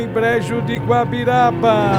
Brejo de Guabiraba.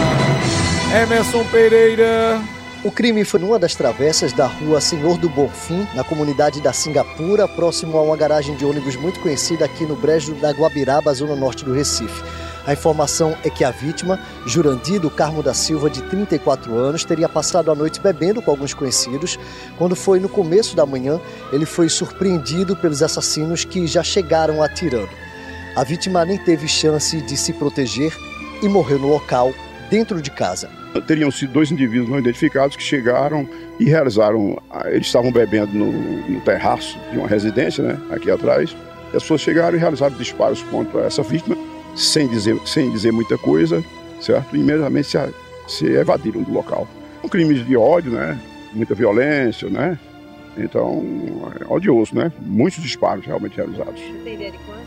Emerson Pereira. O crime foi numa das travessas da rua Senhor do Bonfim, na comunidade da Singapura, próximo a uma garagem de ônibus muito conhecida aqui no Brejo da Guabiraba, zona norte do Recife. A informação é que a vítima, Jurandir do Carmo da Silva, de 34 anos, teria passado a noite bebendo com alguns conhecidos. Quando foi no começo da manhã, ele foi surpreendido pelos assassinos que já chegaram atirando. A vítima nem teve chance de se proteger e morreu no local, dentro de casa. Teriam sido 2 indivíduos não identificados que chegaram e realizaram, eles estavam bebendo no terraço de uma residência, né, aqui atrás. E as pessoas chegaram e realizaram disparos contra essa vítima, sem dizer muita coisa, certo? E imediatamente se evadiram do local. São crimes de ódio, né, muita violência, né? Então, é odioso, né? Muitos disparos realmente realizados. Você tem ideia de quanto?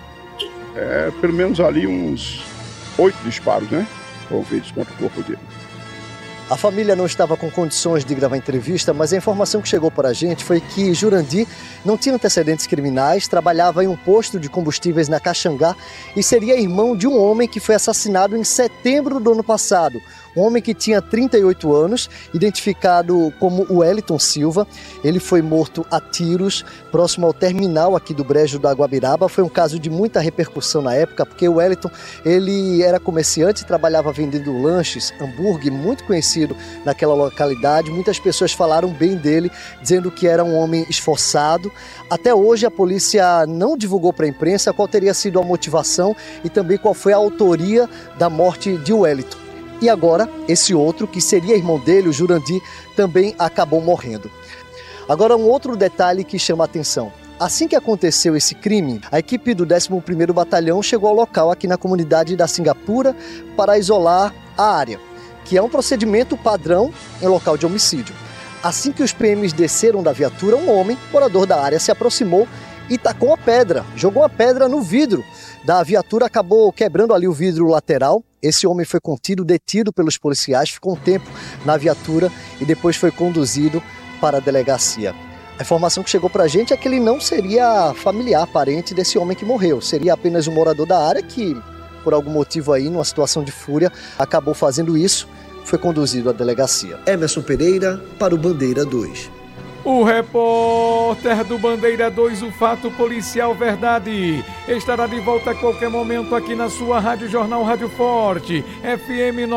Pelo menos ali uns 8 disparos, né? Foram feitos contra o corpo dele. A família não estava com condições de gravar entrevista, mas a informação que chegou para a gente foi que Jurandir não tinha antecedentes criminais, trabalhava em um posto de combustíveis na Caxangá e seria irmão de um homem que foi assassinado em setembro do ano passado. Um homem que tinha 38 anos, identificado como Wellington Silva. Ele foi morto a tiros próximo ao terminal aqui do Brejo da Guabiraba. Foi um caso de muita repercussão na época, porque o Wellington, ele era comerciante, trabalhava vendendo lanches, hambúrguer, muito conhecido naquela localidade. Muitas pessoas falaram bem dele, dizendo que era um homem esforçado. Até hoje a polícia não divulgou para a imprensa qual teria sido a motivação e também qual foi a autoria da morte de Wellington. E agora, esse outro, que seria irmão dele, o Jurandir, também acabou morrendo. Agora, um outro detalhe que chama a atenção. Assim que aconteceu esse crime, a equipe do 11º Batalhão chegou ao local aqui na comunidade da Singapura para isolar a área, que é um procedimento padrão em local de homicídio. Assim que os PMs desceram da viatura, um homem, morador da área, se aproximou e tacou uma pedra, jogou uma pedra no vidro da viatura, acabou quebrando ali o vidro lateral. Esse homem foi contido, detido pelos policiais, ficou um tempo na viatura e depois foi conduzido para a delegacia. A informação que chegou para a gente é que ele não seria familiar, parente desse homem que morreu. Seria apenas um morador da área que, por algum motivo aí, numa situação de fúria, acabou fazendo isso. Foi conduzido à delegacia. Emerson Pereira para o Bandeira 2. O repórter do Bandeira 2, o Fato Policial Verdade, estará de volta a qualquer momento aqui na sua Rádio Jornal Rádio Forte, FM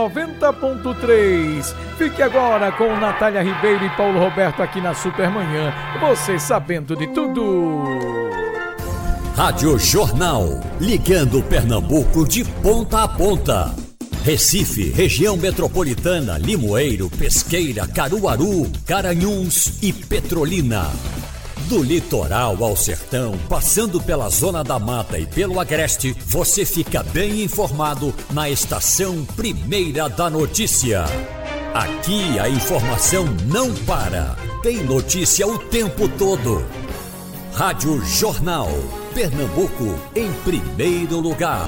90.3. Fique agora com Natália Ribeiro e Paulo Roberto aqui na Supermanhã, você sabendo de tudo. Rádio Jornal, ligando Pernambuco de ponta a ponta. Recife, região metropolitana, Limoeiro, Pesqueira, Caruaru, Garanhuns e Petrolina. Do litoral ao sertão, passando pela Zona da Mata e pelo Agreste, você fica bem informado na Estação Primeira da Notícia. Aqui a informação não para, tem notícia o tempo todo. Rádio Jornal, Pernambuco em primeiro lugar.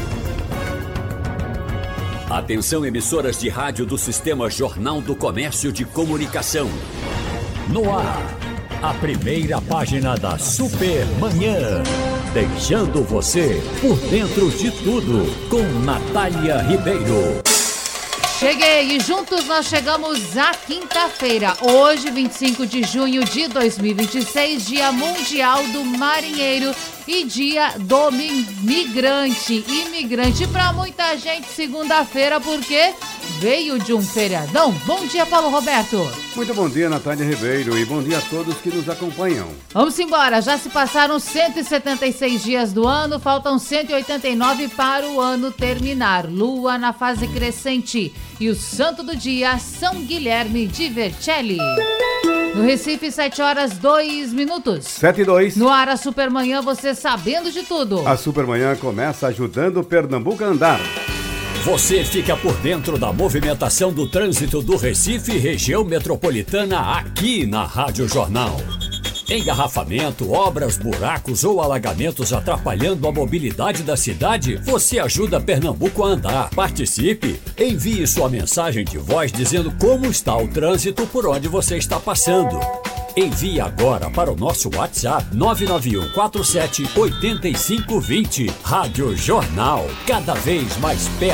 Atenção, emissoras de rádio do Sistema Jornal do Comércio de Comunicação. No ar, a primeira página da Supermanhã. Deixando você por dentro de tudo, com Natália Ribeiro. Cheguei e juntos nós chegamos à quinta-feira, hoje 25 de junho de 2026, Dia Mundial do Marinheiro e Dia do Migrante. Imigrante para muita gente segunda-feira porque veio de um feriadão. Bom dia, Paulo Roberto. Muito bom dia, Natália Ribeiro, e bom dia a todos que nos acompanham. Vamos embora, já se passaram 176 dias do ano, faltam 189 para o ano terminar. Lua na fase crescente e o santo do dia, São Guilherme de Vercelli. No Recife, 7h02. 7h02. No ar, a Supermanhã, você sabendo de tudo. A Supermanhã começa ajudando Pernambuco a andar. Você fica por dentro da movimentação do trânsito do Recife, região metropolitana, aqui na Rádio Jornal. Engarrafamento, obras, buracos ou alagamentos atrapalhando a mobilidade da cidade? Você ajuda Pernambuco a andar. Participe! Envie sua mensagem de voz dizendo como está o trânsito por onde você está passando. Envie agora para o nosso WhatsApp 991478520. Rádio Jornal, cada vez mais perto